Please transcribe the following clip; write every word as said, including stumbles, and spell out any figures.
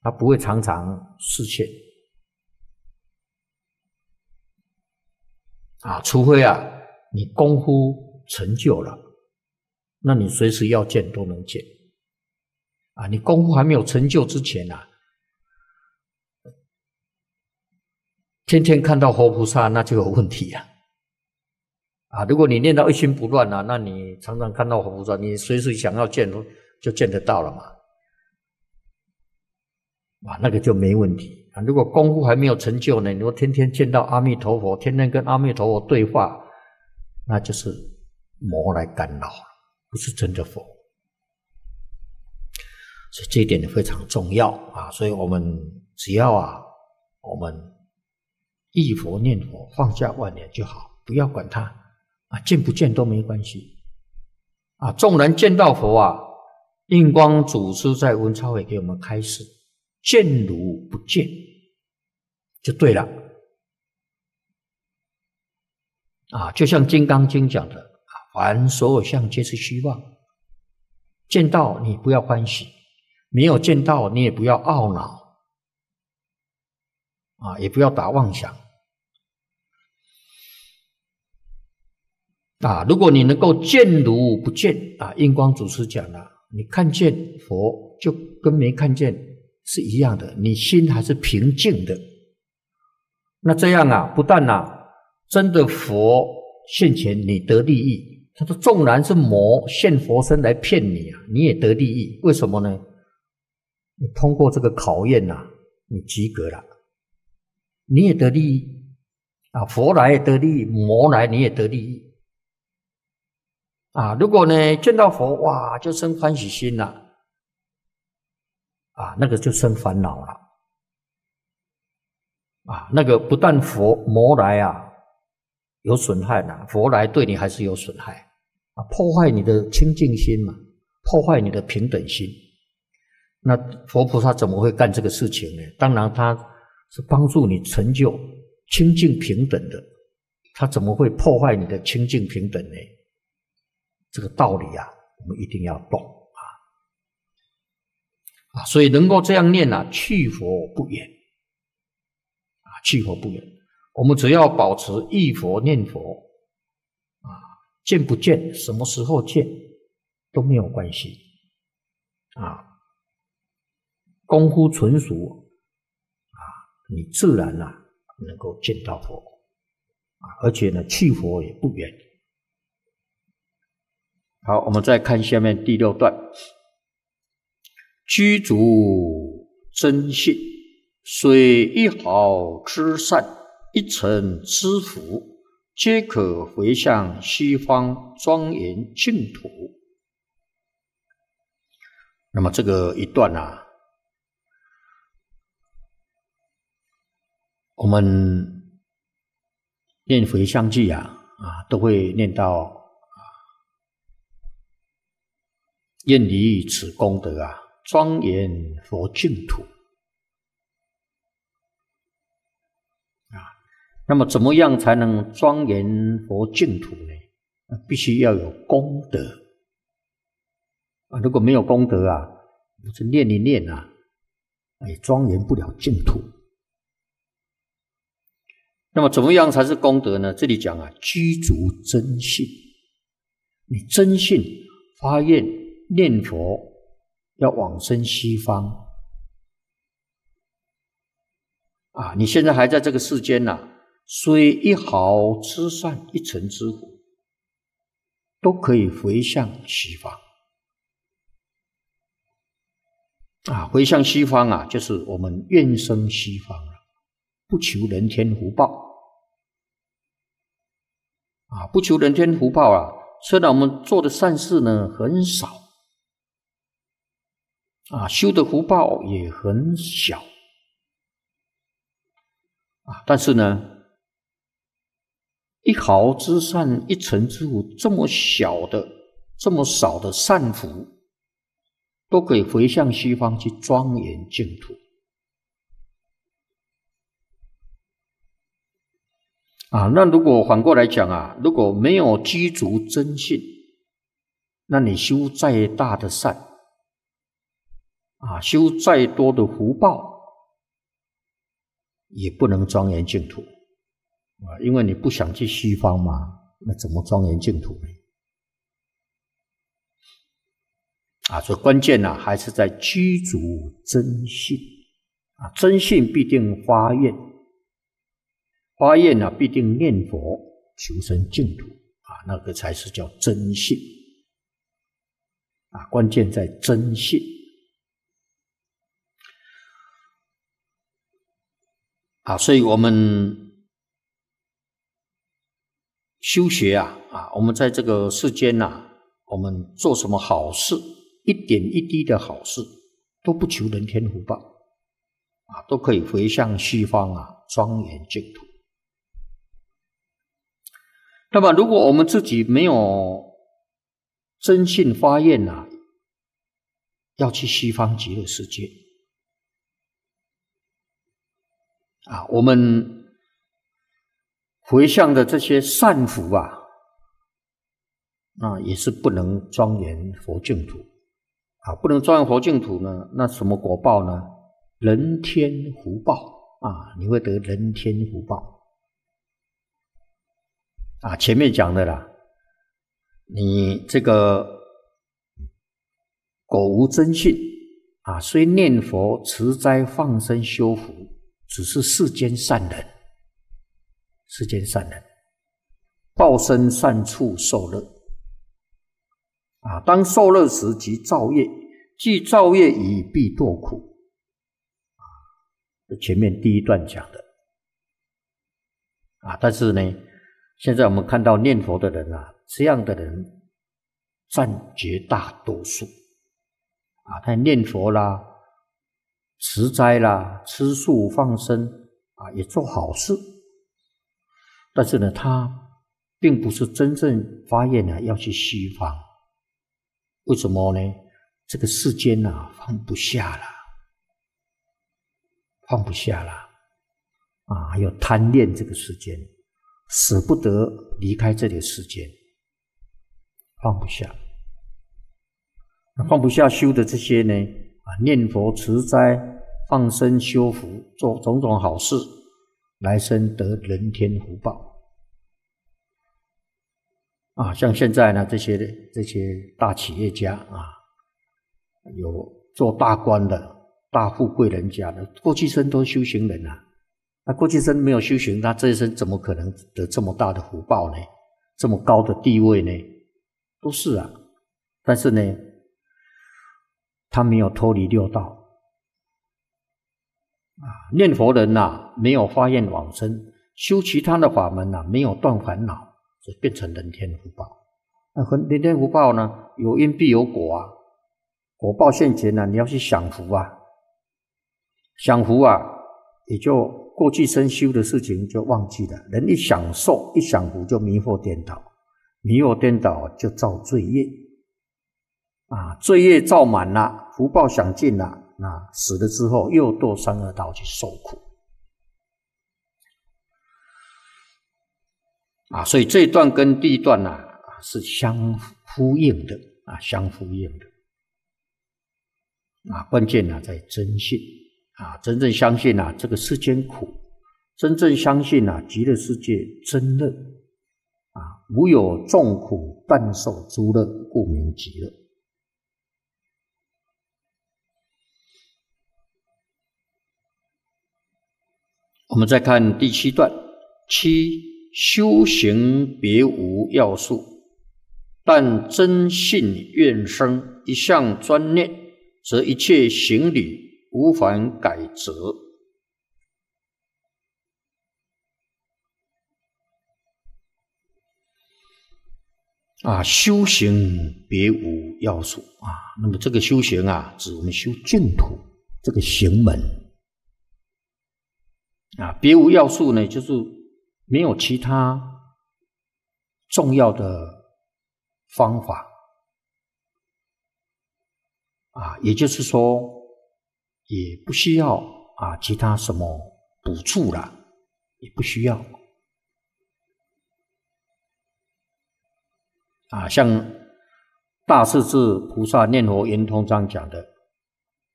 它不会常常示现啊，除非啊你功夫成就了，那你随时要见都能见啊。你功夫还没有成就之前啊，天天看到活菩萨那就有问题啊。啊，如果你念到一心不乱啊，那你常常看到活菩萨，你随时想要见就见得到了嘛。啊，那个就没问题啊。如果功夫还没有成就呢，你说天天见到阿弥陀佛，天天跟阿弥陀佛对话，那就是魔来干扰，不是真的佛。所以这一点也非常重要啊。所以我们只要啊，我们忆佛念佛，放下万念就好，不要管它啊，见不见都没关系啊。纵然见到佛啊，印光祖师在文钞会给我们开示，见如不见就对了啊。就像《金刚经》讲的啊，凡所有相皆是虚妄，见到你不要欢喜，没有见到你也不要懊恼啊，也不要打妄想啊。如果你能够见如不见啊，印光祖师讲了，你看见佛就跟没看见是一样的，你心还是平静的。那这样啊，不但啊，真的佛现前你得利益，他说纵然是魔现佛身来骗你啊，你也得利益。为什么呢？你通过这个考验啊，你及格了，你也得利益啊。佛来也得利益，魔来你也得利益啊。如果呢见到佛哇就生欢喜心了啊，那个就生烦恼了啊。那个不但佛魔来啊有损害呢，佛来对你还是有损害啊，破坏你的清净心嘛，破坏你的平等心。那佛菩萨怎么会干这个事情呢？当然他是帮助你成就清净平等的，他怎么会破坏你的清净平等呢？这个道理啊，我们一定要懂啊！啊，所以能够这样念啊，去佛不远啊，去佛不远。我们只要保持忆佛念佛啊，见不见，什么时候见都没有关系啊。功夫纯熟啊，你自然啊能够见到佛啊，而且呢，去佛也不远。好，我们再看下面第六段，居足真信，虽一毫之善，一尘之福，皆可回向西方庄严净土。那么这个一段啊，我们念回向偈啊啊，都会念到啊，愿离此功德啊，庄严佛净土啊。那么怎么样才能庄严佛净土呢？啊、必须要有功德啊！如果没有功德啊，是念一念啊，也庄严不了净土。那么怎么样才是功德呢？这里讲啊，居足真信，你真信发愿念佛要往生西方啊！你现在还在这个世间啊，虽一毫之善，一尘之福，都可以回向西方啊！回向西方啊，就是我们愿生西方了，不求人天福报啊，不求人天福报啊。虽然我们做的善事呢很少啊，修的福报也很小啊，但是呢，一毫之善，一尘之福，这么小的、这么少的善福，都可以回向西方去庄严净土啊。那如果反过来讲啊，如果没有居足真信，那你修再大的善啊，修再多的福报，也不能庄严净土啊，因为你不想去西方嘛，那怎么庄严净土呢？啊，所以关键呢、啊，还是在居足真信啊，真信必定发愿，发愿呢、啊、必定念佛求生净土啊，那个才是叫真信啊，关键在真信。啊，所以我们修学啊，啊，我们在这个世间呐、啊，我们做什么好事，一点一滴的好事，都不求人天福报，啊，都可以回向西方啊，庄严净土。那么，如果我们自己没有真信发愿啊，要去西方极乐世界。啊，我们回向的这些善福啊，那也是不能庄严佛净土啊，不能庄严佛净土呢，那什么果报呢？人天福报啊，你会得人天福报啊。前面讲的啦，你这个苟无真信啊，虽念佛持斋放生修福，只是世间善人，世间善人，报身善处受乐啊！当受乐时，即造业，既造业已，必堕苦啊！这前面第一段讲的啊，但是呢，现在我们看到念佛的人啊，这样的人占绝大多数啊，他念佛啦。持斋啦，吃素放生啊，也做好事，但是呢，他并不是真正发愿呢要去西方。为什么呢？这个世间啊放不下了，放不下了啊，还有贪恋这个世间，舍不得离开这里的世间，放不下。放不下修的这些呢？啊，念佛持斋放生修福，做种种好事，来生得人天福报啊！像现在呢，这些这些大企业家啊，有做大官的、大富贵人家的，过去生都是修行人啊。那过去生没有修行，他这一生怎么可能得这么大的福报呢？这么高的地位呢？都是啊，但是呢，他没有脱离六道啊，念佛人呐、啊，没有发愿往生，修其他的法门呐、啊，没有断烦恼，就变成人天福报。那人天福报呢，有因必有果啊，果报现前呢，你要去享福啊，享福啊，也就过去生修的事情就忘记了。人一享受一享福，就迷惑颠倒，迷惑颠倒就造罪业。啊，罪业造满了，福报享尽了，那死了之后又堕三恶道去受苦啊！所以这一段跟第一段呢、啊、是相呼应的啊，相呼应的啊。关键呢、啊、在真信啊，真正相信啊这个世间苦，真正相信啊极乐世界真乐啊，无有众苦，但受诸乐，故名极乐。我们再看第七段，七修行别无要素，但真信愿生，一向专念，则一切行理无反改则。啊，修行别无要素啊，那么这个修行啊，指我们修净土这个行门。啊，别无要素呢，就是没有其他重要的方法啊，也就是说，也不需要啊其他什么补助啦，也不需要啊。像大势至菩萨念佛圆通章讲的